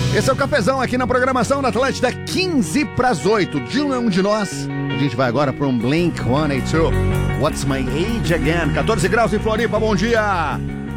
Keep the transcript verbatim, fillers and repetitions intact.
Esse é o Cafezão aqui na programação da Atlântida, quinze para as oito. Jill é um de nós. A gente vai agora para um Blink cento e oitenta e dois. What's My Age Again? catorze graus em Floripa, bom dia.